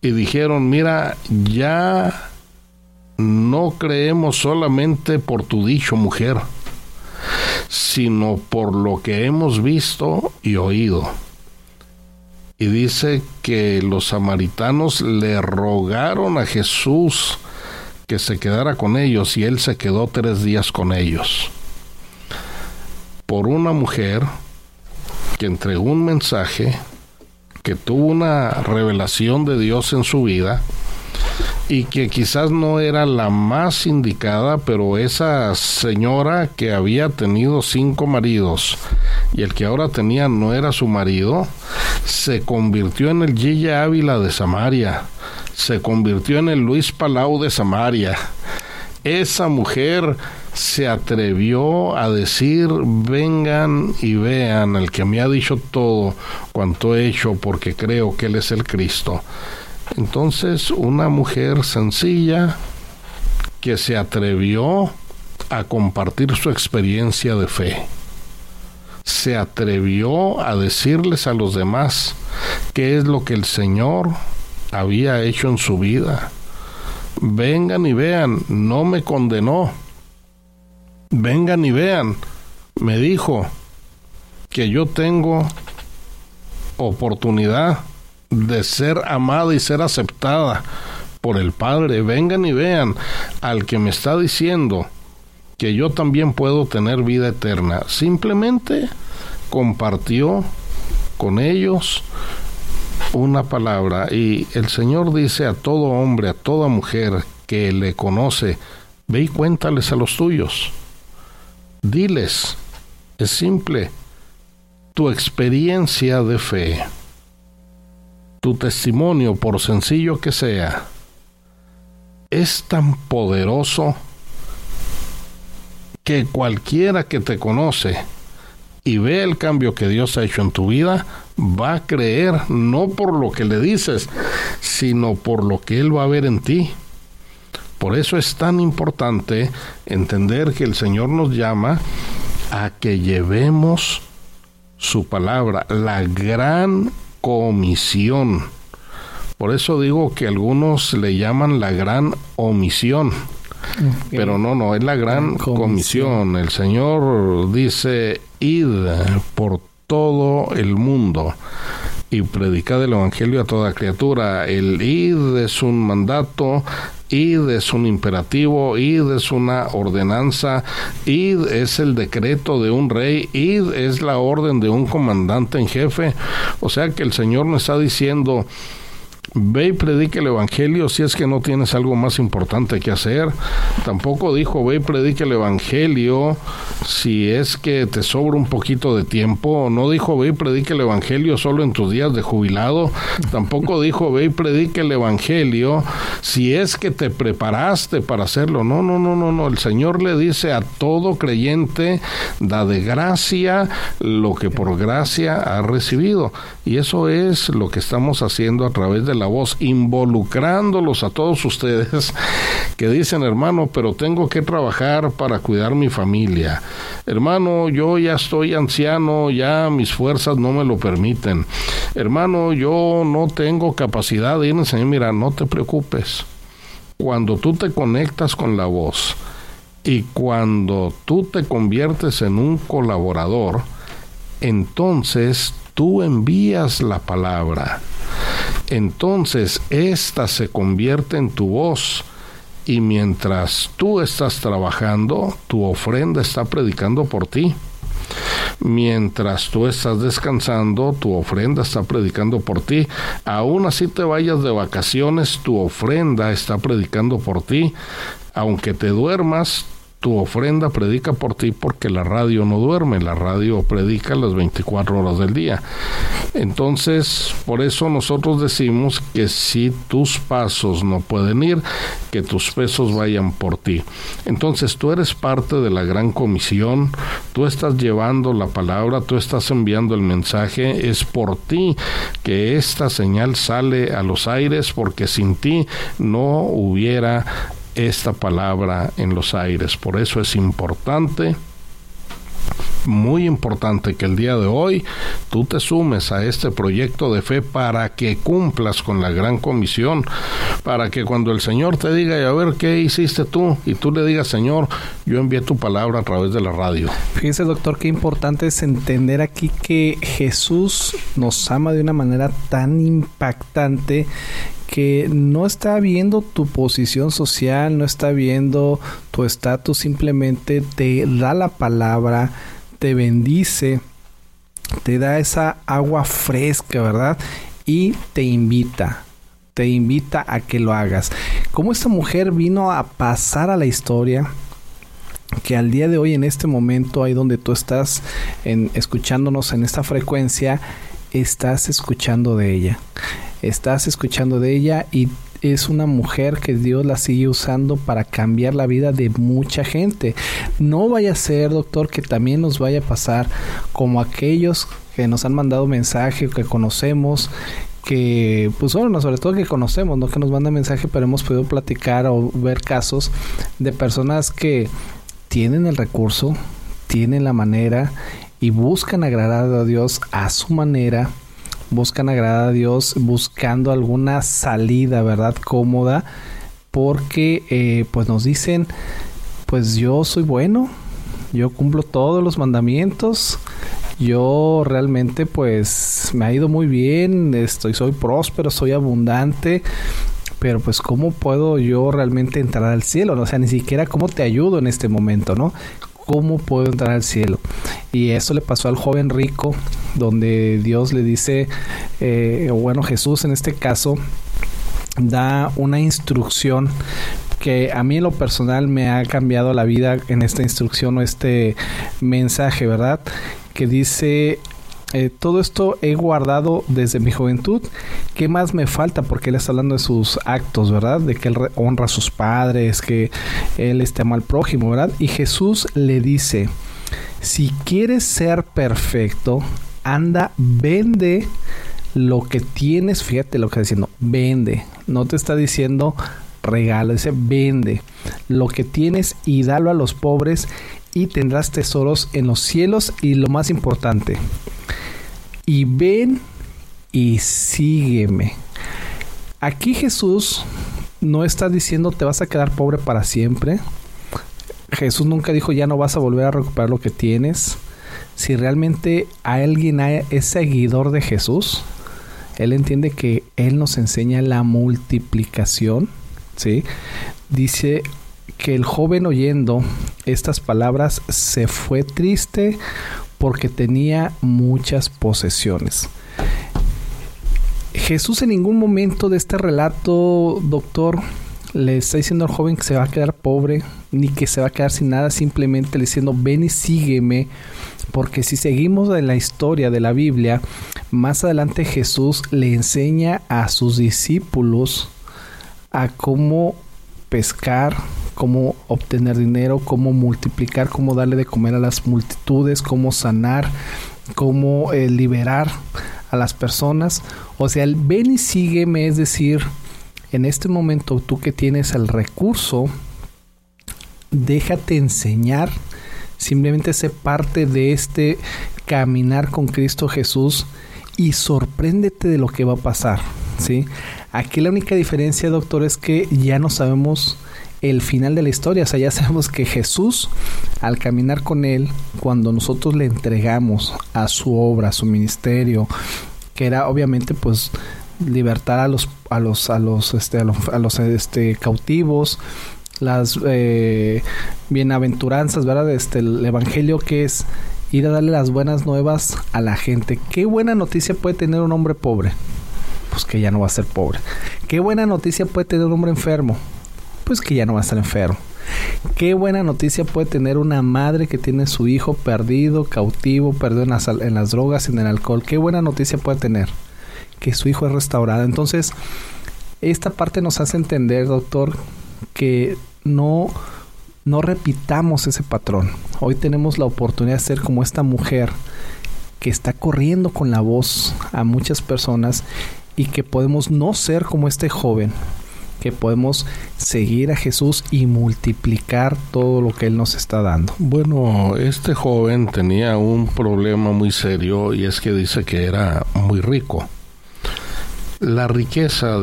y dijeron: mira, ya no creemos solamente por tu dicho, mujer, sino por lo que hemos visto y oído. Y dice que los samaritanos le rogaron a Jesús que se quedara con ellos, y él se quedó 3 días con ellos. Por una mujer que entregó un mensaje, que tuvo una revelación de Dios en su vida, y que quizás no era la más indicada, pero esa señora que había tenido 5 maridos y el que ahora tenía no era su marido, se convirtió en el Gilla Ávila de Samaria, se convirtió en el Luis Palau de Samaria. Esa mujer se atrevió a decir: vengan y vean al que me ha dicho todo cuanto he hecho, porque creo que Él es el Cristo. Entonces, una mujer sencilla que se atrevió a compartir su experiencia de fe, se atrevió a decirles a los demás qué es lo que el Señor había hecho en su vida. Vengan y vean, no me condenó. Vengan y vean, me dijo que yo tengo oportunidad de ser amada y ser aceptada por el Padre. Vengan y vean al que me está diciendo que yo también puedo tener vida eterna. Simplemente compartió con ellos una palabra, y el Señor dice a todo hombre, a toda mujer que le conoce: ve y cuéntales a los tuyos. Diles, es simple, tu experiencia de fe, tu testimonio, por sencillo que sea, es tan poderoso que cualquiera que te conoce y ve el cambio que Dios ha hecho en tu vida, va a creer, no por lo que le dices, sino por lo que Él va a ver en ti. Por eso es tan importante entender que el Señor nos llama a que llevemos su palabra, la gran comisión. Por eso digo que algunos le llaman la gran omisión. Okay. Pero no, es la gran comisión. El Señor dice: id por todo el mundo y predicad el evangelio a toda criatura. El id es un mandato, id es un imperativo, id es una ordenanza, id es el decreto de un rey, id es la orden de un comandante en jefe. O sea que el Señor nos está diciendo: ve y predique el evangelio si es que no tienes algo más importante que hacer. Tampoco dijo: ve y predique el evangelio si es que te sobra un poquito de tiempo. No dijo: ve y predique el evangelio solo en tus días de jubilado. Tampoco dijo: ve y predique el evangelio si es que te preparaste para hacerlo. No. El Señor le dice a todo creyente: da de gracia lo que por gracia ha recibido. Y eso es lo que estamos haciendo a través de la voz, involucrándolos a todos ustedes que dicen: hermano, pero tengo que trabajar para cuidar mi familia. Hermano, yo ya estoy anciano, ya mis fuerzas no me lo permiten. Hermano, yo no tengo capacidad de ir a enseñar. Mira, no te preocupes. Cuando tú te conectas con la voz y cuando tú te conviertes en un colaborador, entonces tú envías la palabra. Entonces esta se convierte en tu voz, y mientras tú estás trabajando, tu ofrenda está predicando por ti. Mientras tú estás descansando, tu ofrenda está predicando por ti. Aún así te vayas de vacaciones, tu ofrenda está predicando por ti. Aunque te duermas, tu ofrenda predica por ti, porque la radio no duerme, la radio predica las 24 horas del día. Entonces, por eso nosotros decimos que si tus pasos no pueden ir, que tus pesos vayan por ti. Entonces, tú eres parte de la gran comisión, tú estás llevando la palabra, tú estás enviando el mensaje, es por ti que esta señal sale a los aires, porque sin ti no hubiera esta palabra en los aires. Por eso es importante muy importante que el día de hoy tú te sumes a este proyecto de fe para que cumplas con la gran comisión, para que cuando el Señor te diga, y a ver, ¿qué hiciste tú? Y tú le digas, Señor, yo envié tu palabra a través de la radio. Fíjese, doctor, qué importante es entender aquí que Jesús nos ama de una manera tan impactante que no está viendo tu posición social, no está viendo tu estatus, simplemente te da la palabra, te bendice, te da esa agua fresca, ¿verdad? Y te invita a que lo hagas. Como esta mujer vino a pasar a la historia, que al día de hoy, en este momento, ahí donde tú estás escuchándonos en esta frecuencia, estás escuchando de ella. Estás escuchando de ella y es una mujer que Dios la sigue usando para cambiar la vida de mucha gente. No vaya a ser, doctor, que también nos vaya a pasar como aquellos que nos han mandado mensaje, que conocemos, que, pues bueno, sobre todo que conocemos, no que nos mandan mensaje, pero hemos podido platicar o ver casos de personas que tienen el recurso, tienen la manera y buscan agradar a Dios a su manera, buscan agradar a Dios buscando alguna salida, ¿verdad? Cómoda, porque pues nos dicen, pues yo soy bueno, yo cumplo todos los mandamientos, yo realmente pues me ha ido muy bien, soy próspero, soy abundante, pero pues ¿cómo puedo yo realmente entrar al cielo? O sea, ni siquiera cómo te ayudo en este momento, ¿no? ¿Cómo puedo entrar al cielo? Y eso le pasó al joven rico, donde Dios le dice, bueno, Jesús en este caso, da una instrucción que a mí en lo personal me ha cambiado la vida en esta instrucción o este mensaje, ¿verdad? Que dice, todo esto he guardado desde mi juventud. ¿Qué más me falta? Porque él está hablando de sus actos, ¿verdad? De que él honra a sus padres, que él ama al prójimo, ¿verdad? Y Jesús le dice, si quieres ser perfecto, anda, vende lo que tienes. Fíjate lo que está diciendo, vende. No te está diciendo regalo, dice vende lo que tienes y dalo a los pobres y tendrás tesoros en los cielos. Y lo más importante, y ven y sígueme. Aquí Jesús no está diciendo te vas a quedar pobre para siempre. Jesús nunca dijo ya no vas a volver a recuperar lo que tienes. Si realmente alguien es seguidor de Jesús, él entiende que él nos enseña la multiplicación, ¿sí? Dice que el joven, oyendo estas palabras, se fue triste porque tenía muchas posesiones. Jesús en ningún momento de este relato, doctor, le está diciendo al joven que se va a quedar pobre, ni que se va a quedar sin nada, simplemente le diciendo ven y sígueme, porque si seguimos en la historia de la Biblia, más adelante Jesús le enseña a sus discípulos a cómo pescar, cómo obtener dinero, cómo multiplicar, cómo darle de comer a las multitudes, cómo sanar, cómo liberar a las personas. O sea, el ven y sígueme, es decir, en este momento tú que tienes el recurso, déjate enseñar, simplemente sé parte de este caminar con Cristo Jesús y sorpréndete de lo que va a pasar, ¿sí? Aquí la única diferencia, doctor, es que ya no sabemos el final de la historia. O sea, ya sabemos que Jesús, al caminar con él, cuando nosotros le entregamos a su obra, a su ministerio, que era obviamente pues libertar a los cautivos, las bienaventuranzas, ¿verdad? El evangelio, que es ir a darle las buenas nuevas a la gente. ¿Qué buena noticia puede tener un hombre pobre? Pues que ya no va a ser pobre. ¿Qué buena noticia puede tener un hombre enfermo? Pues que ya no va a estar enfermo. ¿Qué buena noticia puede tener una madre que tiene su hijo perdido, cautivo, perdido en las drogas, en el alcohol? ¿Qué buena noticia puede tener? Que su hijo es restaurado. Entonces, esta parte nos hace entender, doctor, que no repitamos ese patrón. Hoy tenemos la oportunidad de ser como esta mujer que está corriendo con la voz a muchas personas, y que podemos no ser como este joven que podemos seguir a Jesús y multiplicar todo lo que Él nos está dando? Bueno, este joven tenía un problema muy serio y es que dice que era muy rico. La riqueza